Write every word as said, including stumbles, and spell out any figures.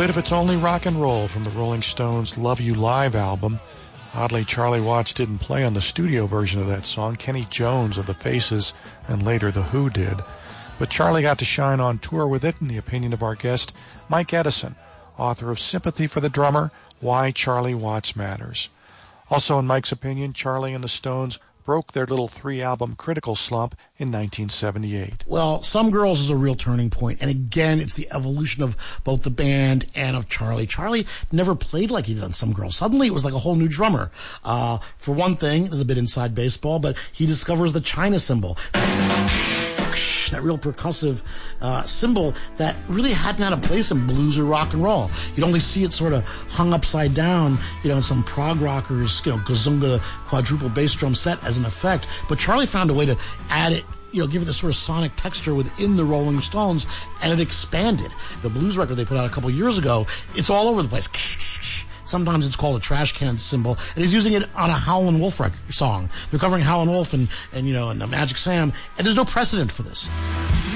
bit of It's Only Rock and Roll from the Rolling Stones' Love You Live album. Oddly, Charlie Watts didn't play on the studio version of that song. Kenny Jones of the Faces and later The Who did. But Charlie got to shine on tour with it, in the opinion of our guest, Mike Edison, author of Sympathy for the Drummer, Why Charlie Watts Matters. Also, in Mike's opinion, Charlie and the Stones broke their little three-album critical slump in nineteen seventy-eight. Well, Some Girls is a real turning point, and again, it's the evolution of both the band and of Charlie. Charlie never played like he did on Some Girls. Suddenly, it was like a whole new drummer. Uh, for one thing, there's a bit inside baseball, but he discovers the China cymbal. That real percussive uh, cymbal that really hadn't had a place in blues or rock and roll. You'd only see it sort of hung upside down, you know, in some prog rockers, you know, gazunga quadruple bass drum set as an effect. But Charlie found a way to add it, you know, give it this sort of sonic texture within the Rolling Stones, and it expanded. The blues record they put out a couple years ago, it's all over the place. Sometimes it's called a trash can cymbal, and he's using it on a Howlin' Wolf record song. They're covering Howlin' Wolf and, and, you know, and Magic Sam, and there's no precedent for this.